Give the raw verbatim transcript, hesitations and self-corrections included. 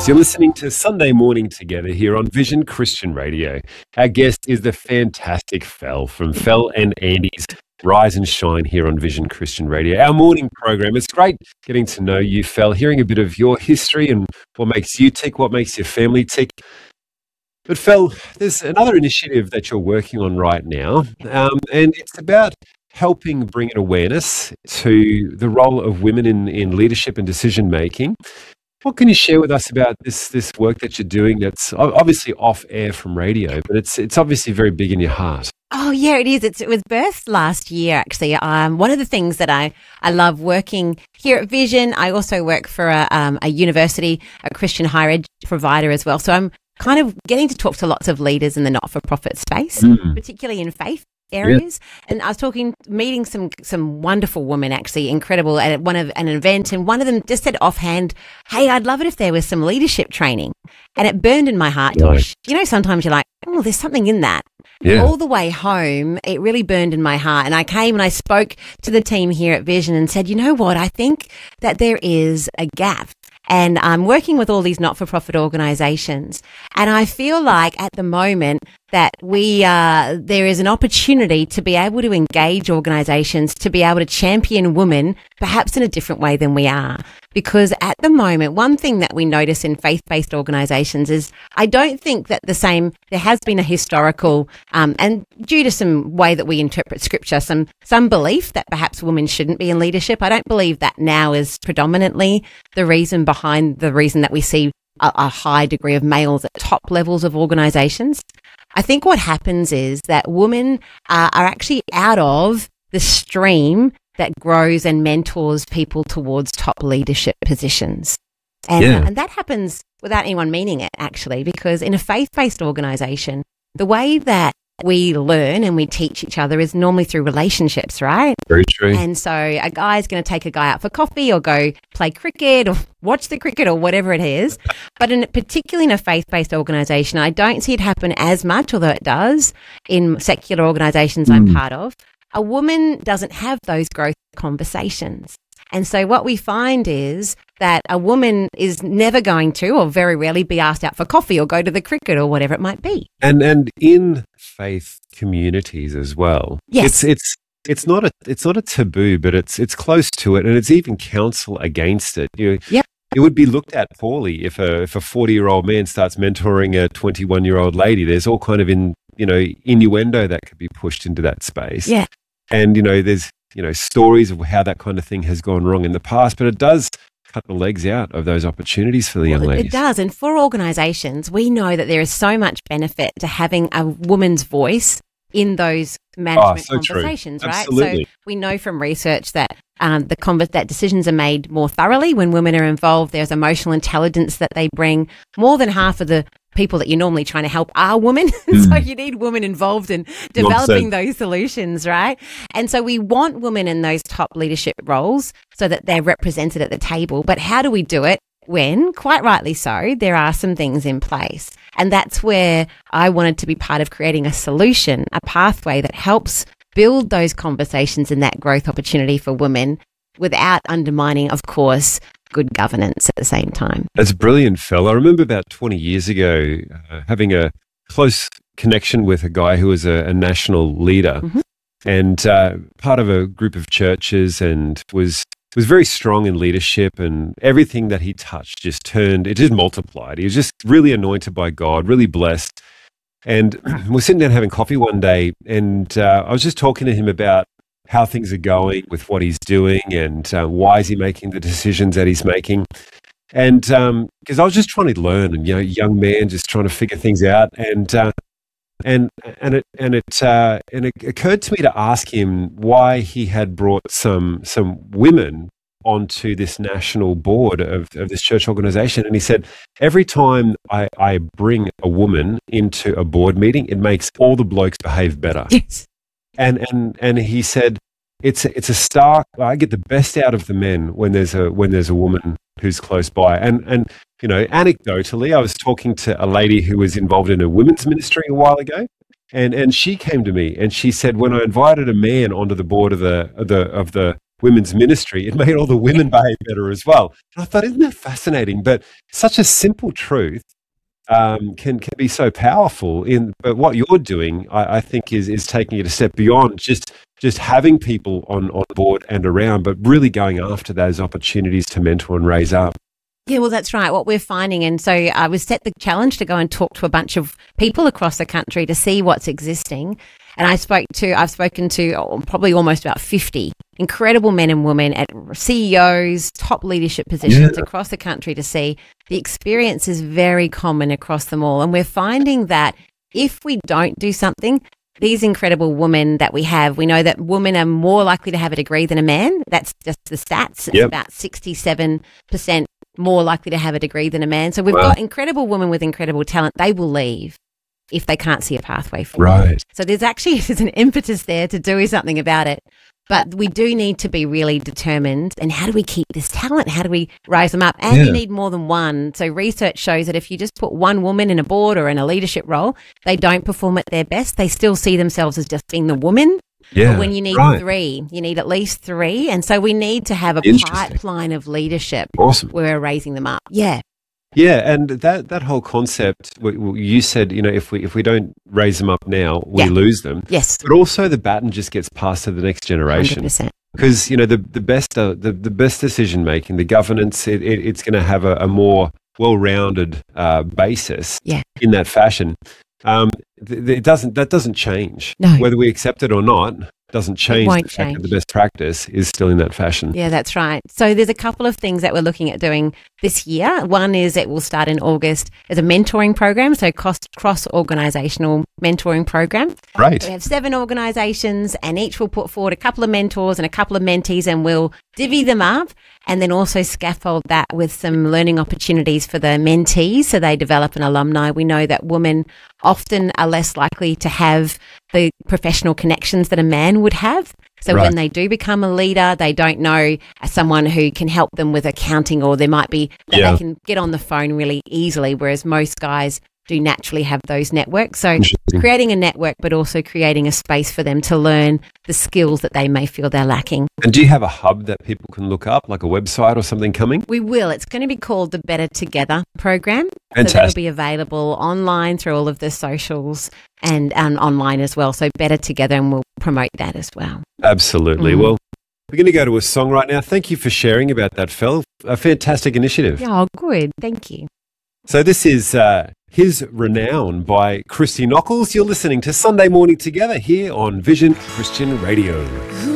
listeners. You're listening to Sunday Morning Together here on Vision Christian Radio. Our guest is the fantastic Fel from Fel and Andy's Rise and Shine here on Vision Christian Radio. Our morning program. It's great getting to know you, Fel, hearing a bit of your history and what makes you tick, what makes your family tick. But Fel, there's another initiative that you're working on right now, um, and it's about helping bring an awareness to the role of women in, in leadership and decision making. What can you share with us about this this work that you're doing that's obviously off air from radio, but it's it's obviously very big in your heart? Oh, yeah, it is. It's, it was birthed last year, actually. Um, one of the things that I, I love working here at Vision, I also work for a, um, a university, a Christian higher ed provider as well. So I'm kind of getting to talk to lots of leaders in the not-for-profit space, mm. particularly in faith areas. Yeah. And I was talking, meeting some some wonderful women, actually, incredible, at one of an event, and one of them just said offhand, hey, I'd love it if there was some leadership training. And it burned in my heart, Tosh. Right. You know, sometimes you're like, oh, there's something in that. Yeah. All the way home, it really burned in my heart. And I came and I spoke to the team here at Vision and said, you know what, I think that there is a gap. And I'm working with all these not-for-profit organisations, and I feel like at the moment that we uh, there is an opportunity to be able to engage organisations to be able to champion women perhaps in a different way than we are. Because at the moment, one thing that we notice in faith-based organisations is I don't think that the same, there has been a historical, um, and due to some way that we interpret scripture, some, some belief that perhaps women shouldn't be in leadership. I don't believe that now is predominantly the reason behind the reason that we see a, a high degree of males at top levels of organisations. I think what happens is that women uh, are actually out of the stream that grows and mentors people towards top leadership positions. And, yeah. uh, and that happens without anyone meaning it, actually, because in a faith-based organisation, the way that we learn and we teach each other is normally through relationships, right? Very true. And so a guy's going to take a guy out for coffee or go play cricket or watch the cricket or whatever it is. But in particularly in a faith-based organisation, I don't see it happen as much, although it does in secular organisations mm. I'm part of. A woman doesn't have those growth conversations. And so what we find is that a woman is never going to, or very rarely, be asked out for coffee or go to the cricket or whatever it might be. And and in faith communities as well, yes. it's it's it's not a it's not a taboo, but it's it's close to it, and it's even counsel against it. You, yep. It would be looked at poorly if a if a forty-year-old man starts mentoring a twenty-one-year-old lady. There's all kind of in you know innuendo that could be pushed into that space. Yeah. And, you know, there's, you know, stories of how that kind of thing has gone wrong in the past, but it does cut the legs out of those opportunities for the young well, ladies. It does. And for organisations, we know that there is so much benefit to having a woman's voice in those management oh, so conversations, true. right? Absolutely. So we know from research that um, the conver- that decisions are made more thoroughly when women are involved. There's emotional intelligence that they bring. More than half of the people that you're normally trying to help are women. Mm. So you need women involved in developing those solutions, right? And so we want women in those top leadership roles so that they're represented at the table. But how do we do it when, quite rightly so, there are some things in place? And that's where I wanted to be part of creating a solution, a pathway that helps build those conversations and that growth opportunity for women without undermining, of course, good governance at the same time. That's brilliant, Fel. I remember about twenty years ago uh, having a close connection with a guy who was a, a national leader mm-hmm. and uh, part of a group of churches, and was was very strong in leadership, and everything that he touched just turned, it just multiplied. He was just really anointed by God, really blessed. And we're sitting down having coffee one day, and uh, I was just talking to him about how things are going with what he's doing, and uh, why is he making the decisions that he's making. And because um, I was just trying to learn, and you know, young man just trying to figure things out, and uh, and and it and it uh, and it occurred to me to ask him why he had brought some some women onto this national board of, of this church organization. And he said, every time I, I bring a woman into a board meeting, it makes all the blokes behave better. Yes. And and and he said, it's a, it's a stark. I get the best out of the men when there's a when there's a woman who's close by. And and you know, anecdotally, I was talking to a lady who was involved in a women's ministry a while ago, and and she came to me and she said, when I invited a man onto the board of the of the of the women's ministry, it made all the women behave better as well. And I thought, isn't that fascinating? But such a simple truth um, can can be so powerful. In but what you're doing, I, I think, is is taking it a step beyond just just having people on on board and around, but really going after those opportunities to mentor and raise up. Yeah, well, that's right. What we're finding, and so I was set the challenge to go and talk to a bunch of people across the country to see what's existing. And I spoke to, I've spoken to oh, probably almost about fifty incredible men and women at C E Os, top leadership positions yeah. across the country to see the experience is very common across them all. And we're finding that if we don't do something, these incredible women that we have, we know that women are more likely to have a degree than a man. That's just the stats. It's yep. about sixty-seven percent more likely to have a degree than a man. So we've wow. got incredible women with incredible talent. They will leave if they can't see a pathway forward. Right. So there's actually there's an impetus there to do something about it. But we do need to be really determined. And how do we keep this talent? How do we rise them up? And yeah. you need more than one. So research shows that if you just put one woman in a board or in a leadership role, they don't perform at their best. They still see themselves as just being the woman. Yeah, but when you need right. three, you need at least three. And so we need to have a pipeline of leadership awesome. where we're raising them up. Yeah. Yeah, and that, that whole concept, you said, you know, if we if we don't raise them up now, we yeah. lose them. Yes. But also the baton just gets passed to the next generation. one hundred percent. Because, you know, the, the best uh, the, the best decision making, the governance, it, it, it's going to have a, a more well-rounded uh, basis yeah. in that fashion. Um, th- th- it doesn't that doesn't change. No. Whether we accept it or not, doesn't change won't the fact change. that the best practice is still in that fashion. Yeah, that's right. So there's a couple of things that we're looking at doing this year. One is it will start in August as a mentoring program, so cost cross-organisational mentoring program. Right. So we have seven organisations and each will put forward a couple of mentors and a couple of mentees and we'll divvy them up and then also scaffold that with some learning opportunities for the mentees so they develop an alumni. We know that women often are less likely to have the professional connections that a man would have. So right. when they do become a leader, they don't know someone who can help them with accounting, or there might be that yeah. they can get on the phone really easily, whereas most guys do naturally have those networks. So creating a network, but also creating a space for them to learn the skills that they may feel they're lacking. And do you have a hub that people can look up, like a website or something coming? We will. It's going to be called the Better Together program. Fantastic. So that'll be available online through all of the socials and um, online as well. So Better Together, and we'll promote that as well. Absolutely. Mm. Well, we're going to go to a song right now. Thank you for sharing about that, Phil. A fantastic initiative. Oh, good. Thank you. So this is uh, His Renown by Christy Nockels. You're listening to Sunday Morning Together here on Vision Christian Radio.